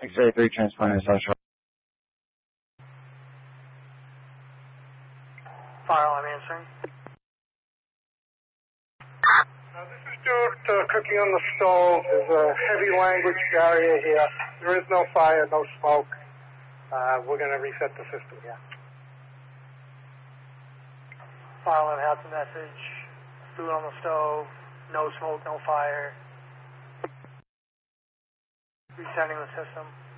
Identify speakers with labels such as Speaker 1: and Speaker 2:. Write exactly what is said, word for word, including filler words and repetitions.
Speaker 1: X-ray three transponder social.
Speaker 2: Fire alarm answering.
Speaker 3: Uh, this is Duke, uh, cooking on the stove. There's a heavy language barrier here. There is no fire, no smoke. Uh, we're going to reset the system here.
Speaker 2: Fire alarm has the message. Food on the stove. No smoke, no fire. Resetting the system.